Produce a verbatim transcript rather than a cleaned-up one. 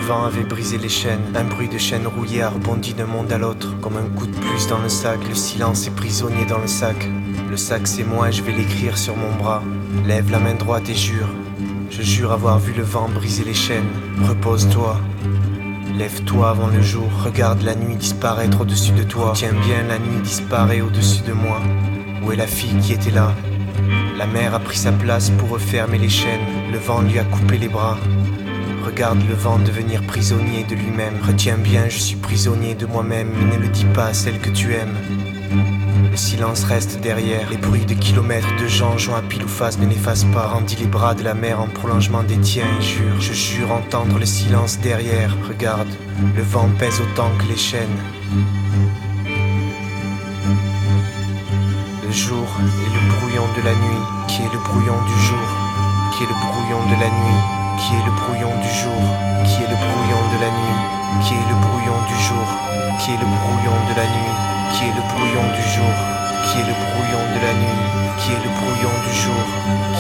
vent avait brisé les chaînes. Un bruit de chaîne rouillée a rebondi d'un monde à l'autre. Comme un coup de plus dans le sac, le silence est prisonnier dans le sac. Le sac c'est moi et je vais l'écrire sur mon bras. Lève la main droite et jure. Je jure avoir vu le vent briser les chaînes. Repose-toi. Lève-toi avant le jour, regarde la nuit disparaître au-dessus de toi. Tiens bien, la nuit disparaît au-dessus de moi. Où est la fille qui était là? La mer a pris sa place pour refermer les chaînes. Le vent lui a coupé les bras. Regarde le vent devenir prisonnier de lui-même. Retiens bien, je suis prisonnier de moi-même. Mais ne le dis pas à celle que tu aimes. Le silence reste derrière. Les bruits de kilomètres de gens jouant à pile ou face ne l'effacent pas. Rendis les bras de la mer en prolongement des tiens et jure. Je jure entendre le silence derrière. Regarde, le vent pèse autant que les chaînes. Le jour est le brouillon de la nuit, qui est le brouillon du jour, qui est le brouillon de la nuit, qui est le brouillon du jour, qui est le brouillon de la nuit, qui est le brouillon du jour, qui est le brouillon de la nuit, qui est le brouillon du jour, qui est le brouillon de la nuit, qui est le brouillon du jour,